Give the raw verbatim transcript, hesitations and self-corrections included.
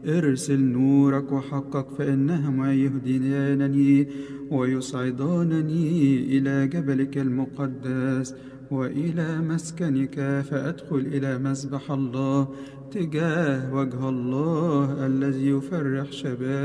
ارسل نورك وحقك فإنهما يهديانني ويصعدانني إلى جبلك المقدس وإلى مسكنك، فأدخل إلى مسبح الله تجاه وجه الله الذي يفرح شباب